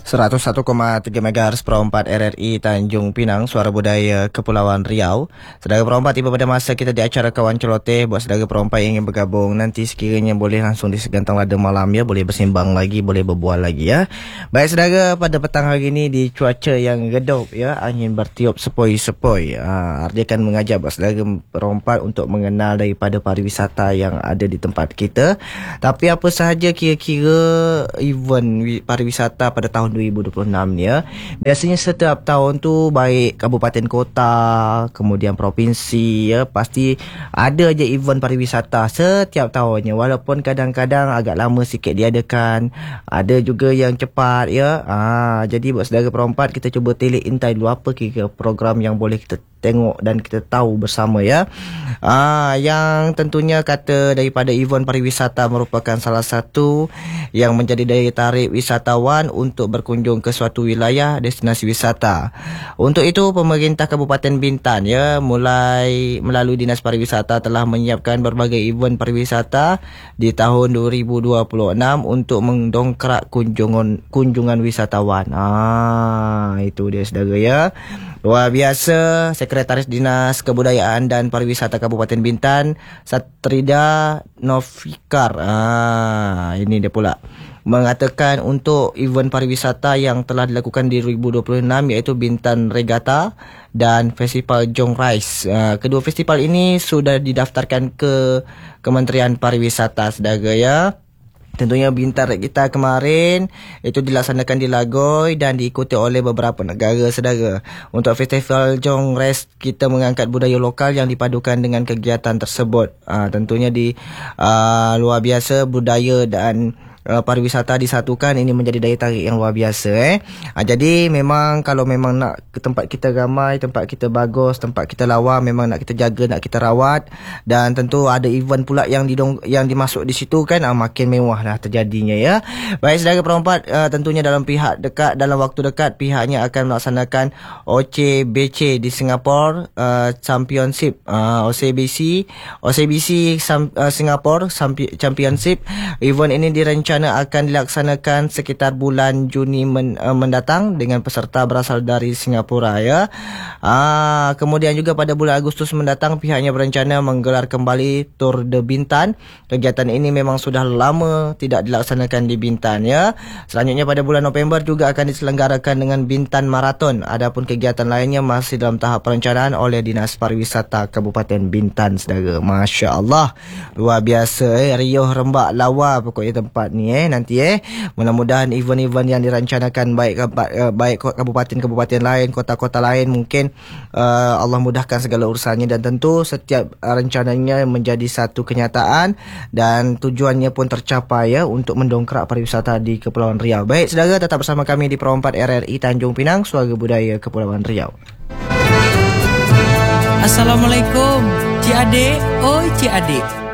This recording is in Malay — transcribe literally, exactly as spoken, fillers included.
seratus satu koma tiga megahertz Perempat R R I Tanjung Pinang, Suara Budaya Kepulauan Riau. Saudara perempat, tiba pada masa kita di acara Kawan Celoteh. Buat saudara perempat yang ingin bergabung, nanti sekiranya boleh langsung di Segantang Lada malam ya. Boleh bersimbang lagi, boleh berbual lagi ya. Baik saudara, pada petang hari ini di cuaca yang redup ya, angin bertiup sepoi-sepoi. Ha, Ardi akan mengajak buat saudara perempat untuk mengenal daripada pariwisata yang ada di tempat kita. Tapi apa sahaja kira-kira event pariwisata pada tahun dua ribu dua puluh enam ni ya. Biasanya setiap tahun tu, baik kabupaten kota, kemudian provinsi ya, pasti ada je event pariwisata setiap tahunnya. Walaupun kadang-kadang agak lama sikit diadakan, ada juga yang cepat ya. Ah, jadi buat saudara perempat, kita cuba telik intai dulu apa kira program yang boleh kita tengok dan kita tahu bersama ya. Ah, yang tentunya kata daripada event pariwisata merupakan salah satu yang menjadi daya tarik wisatawan untuk berkunjung ke suatu wilayah destinasi wisata. Untuk itu pemerintah Kabupaten Bintan ya, mulai melalui Dinas Pariwisata telah menyiapkan berbagai event pariwisata di tahun dua ribu dua puluh enam untuk mendongkrak kunjungan kunjungan wisatawan. Ah, itu dia saudara ya. Luar biasa. Sekretaris Dinas Kebudayaan dan Pariwisata Kabupaten Bintan, Satrida Novikar, ah, ini dia pula, mengatakan untuk event pariwisata yang telah dilakukan di dua ribu dua puluh enam iaitu Bintan Regatta dan Festival Jong Rise. Uh, kedua festival ini sudah didaftarkan ke Kementerian Pariwisata saudara ya. Tentunya Bintan Regatta kemarin itu dilaksanakan di Lagoi dan diikuti oleh beberapa negara saudara. Untuk Festival Jong Rise, kita mengangkat budaya lokal yang dipadukan dengan kegiatan tersebut. Uh, tentunya di uh, luar biasa budaya dan Uh, pariwisata disatukan, ini menjadi daya tarik yang luar biasa eh. Ha, jadi memang kalau memang nak ke tempat kita ramai, tempat kita bagus, tempat kita lawa, memang nak kita jaga, nak kita rawat, dan tentu ada event pula yang didong yang dimasuk di situ kan, ha, makin mewah lah terjadinya ya. Baik saudara perempat, uh, tentunya dalam pihak dekat dalam waktu dekat pihaknya akan melaksanakan O C B C di Singapore uh, Championship, uh, O C B C O C B C uh, Singapore Championship. Event ini direncanakan akan dilaksanakan sekitar bulan Juni men, uh, mendatang dengan peserta berasal dari Singapura ya. Ah, kemudian juga pada bulan Agustus mendatang pihaknya berencana menggelar kembali Tour de Bintan. Kegiatan ini memang sudah lama tidak dilaksanakan di Bintan ya. Selanjutnya pada bulan November juga akan diselenggarakan dengan Bintan Marathon. Adapun kegiatan lainnya masih dalam tahap perencanaan oleh Dinas Pariwisata Kabupaten Bintan saudara. Masya Allah, luar biasa eh. Riuh rembak lawa pokoknya tempat ni eh nanti eh. Mudah-mudahan event-event yang dirancanakan baik uh, baik kabupaten-kabupaten lain, kota-kota lain, mungkin uh, Allah mudahkan segala urusannya, dan tentu setiap uh, rencananya menjadi satu kenyataan dan tujuannya pun tercapai ya, untuk mendongkrak pariwisata di Kepulauan Riau. Baik saudara, tetap bersama kami di Perempat R R I Tanjung Pinang, Suara Budaya Kepulauan Riau. Assalamualaikum Cik Adik, oi Cik Adik.